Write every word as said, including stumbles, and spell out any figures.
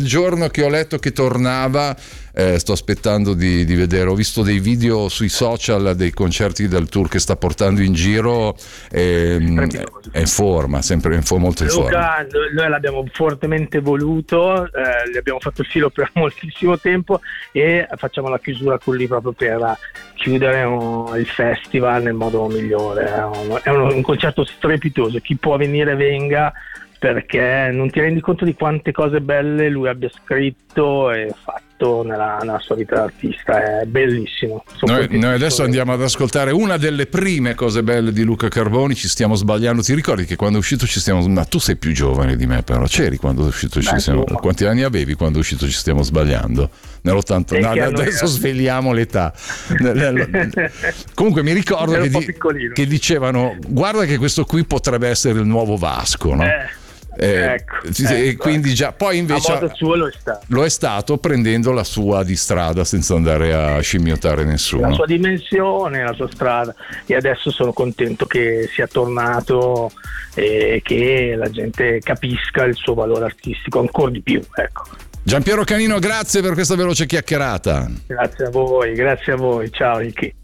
il giorno che ho letto che tornava, eh, sto aspettando di, di vedere, ho visto dei video sui social dei concerti del tour che sta portando in giro, ehm, è in forma, sempre in forma, molto in Luca, forma. noi l'abbiamo fortemente voluto, eh, gli abbiamo fatto il filo per moltissimo tempo e facciamo la chiusura con lui proprio per chiudere un, il festival nel modo migliore. È un, è un, un concerto strepitoso, chi può venire venga, perché non ti rendi conto di quante cose belle lui abbia scritto e fatto nella, nella sua vita d'artista. È bellissimo. Noi, noi adesso andiamo ad ascoltare una delle prime cose belle di Luca Carboni. Ci stiamo sbagliando. Ti ricordi che quando è uscito ci stiamo, ma tu sei più giovane di me, però c'eri quando è uscito ci Beh, stiamo, quanti anni avevi quando è uscito ci stiamo sbagliando? Nell'ottanta, no, adesso sveliamo l'età. Comunque mi ricordo che, di, che dicevano guarda che questo qui potrebbe essere il nuovo Vasco, no? Eh. Eh, ecco, e ecco, quindi già poi invece a modo suo lo è stato. lo è stato prendendo la sua di strada senza andare a scimmiottare nessuno, la sua dimensione, la sua strada, e adesso sono contento che sia tornato e che la gente capisca il suo valore artistico ancora di più, ecco. Giampiero Canino, grazie per questa veloce chiacchierata. Grazie a voi, grazie a voi, ciao Ricky.